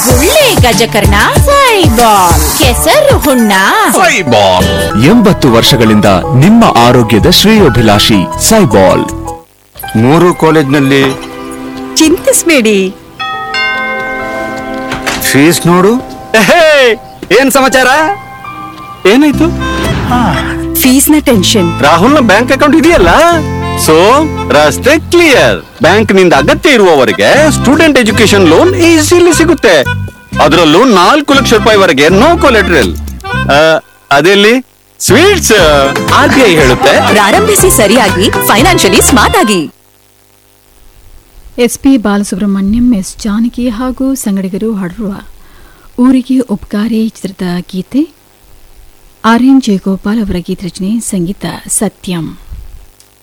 ಗುಳ್ಳೆ ಗಜಕರ್ಣ ಸೈಬಾಲ್, ಕೆಸರು ಹುಣ್ಣ ಸೈಬಾಲ್. 80 ವರ್ಷಗಳಿಂದ ನಿಮ್ಮ ಆರೋಗ್ಯದ ಶ್ರೇಯೋಭಿಲಾಷಿ ಸೈಬಾಲ್. 3 ಕಾಲೇಜ್ನಲ್ಲಿ ಚಿಂತಿಸ್ಬೇಡಿ, ಫೀಸ್ ನೋಡು. ಏನ್ ಸಮಾಚಾರ? ಏನಾಯ್ತು? ಫೀಸ್ನ ಟೆನ್ಷನ್. ರಾಹುಲ್ನ ಬ್ಯಾಂಕ್ ಅಕೌಂಟ್ ಇದೆಯಲ್ಲ, ಸೊ ರಸ್ತೆ ಕ್ಲಿಯರ್. ಬ್ಯಾಂಕ್ ನಿಂದ ಅಗತ್ಯ ಇರುವವರೆಗೆ ಸ್ಟೂಡೆಂಟ್ ಎಜುಕೇಶನ್ ಲೋನ್ ಈಸಿಲಿ ಸಿಗುತ್ತೆ. ಅದರಲ್ಲೂ 4 ಲಕ್ಷ ರೂಪಾಯಿವರೆಗೆ ನೋ ಕೊಲೆಟ್ರಲ್. ಅದೆಲ್ಲಿ ಸ್ವೀಟ್ಸ್. RBI ಹೇಳುತ್ತೆ, ಪ್ರಾರಂಭಿಸಿ ಸರಿಯಾಗಿ, ಫೈನಾನ್ಷಿಯಲಿ ಸ್ಮಾರ್ಟ್ ಆಗಿ. SP ಬಾಲಸುಬ್ರಹ್ಮಣ್ಯಂ, S ಜಾನಕಿ ಹಾಗೂ ಸಂಗಡಿಗರು ಹಾಡಿರುವ ಊರಿಗೆ ಉಪಕಾರಿ ಚಿತ್ರದ ಗೀತೆ. RN ಜಯಗೋಪಾಲ್ ಅವರ ಗೀತರಚನೆ, ಸಂಗೀತ ಸತ್ಯಂ.